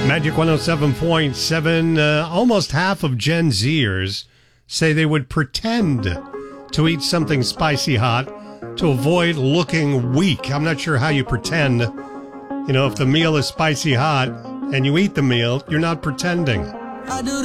Magic 107.7. Almost half of Gen Zers say they would pretend to eat something spicy hot to avoid looking weak. I'm not sure how you pretend. You know, if the meal is spicy hot and you eat the meal, you're not pretending.